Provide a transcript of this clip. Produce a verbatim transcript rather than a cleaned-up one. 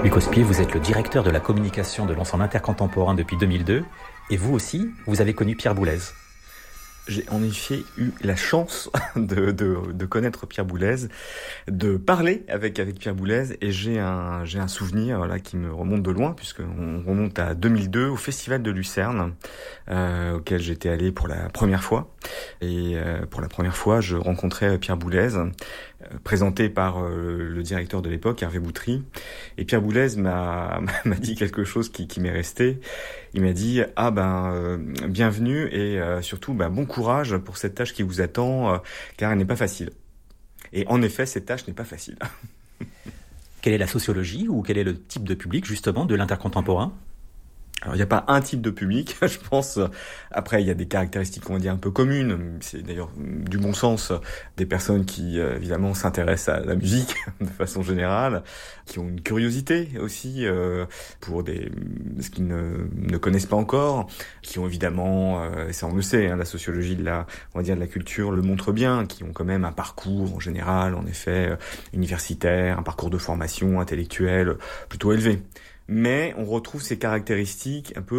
Luc Auspier, vous êtes le directeur de la communication de l'Ensemble intercontemporain depuis deux mille deux, et vous aussi, vous avez connu Pierre Boulez. J'ai en effet eu la chance de, de, de connaître Pierre Boulez, de parler avec, avec Pierre Boulez, et j'ai un, j'ai un souvenir là qui me remonte de loin, puisqu'on remonte à deux mille deux, au Festival de Lucerne, euh, auquel j'étais allé pour la première fois. Et euh, pour la première fois, je rencontrais Pierre Boulez, euh, présenté par euh, le directeur de l'époque, Hervé Boutry. Et Pierre Boulez m'a, m'a dit quelque chose qui, qui m'est resté. Il m'a dit « Ah ben, euh, bienvenue et euh, surtout ben, bon courage pour cette tâche qui vous attend, euh, car elle n'est pas facile. » Et en effet, cette tâche n'est pas facile. Quelle est la sociologie ou quel est le type de public justement de l'intercontemporain ? Alors, il n'y a pas un type de public, je pense. Après, il y a des caractéristiques, on va dire, un peu communes. C'est d'ailleurs du bon sens. Des personnes qui, euh, évidemment, s'intéressent à la musique de façon générale, qui ont une curiosité aussi euh, pour des ce qu'ils ne, ne connaissent pas encore, qui ont évidemment, euh, et ça on le sait, hein, la sociologie de la, on va dire, de la culture le montre bien, qui ont quand même un parcours en général, en effet, euh, universitaire, un parcours de formation intellectuelle plutôt élevé. Mais on retrouve ces caractéristiques un peu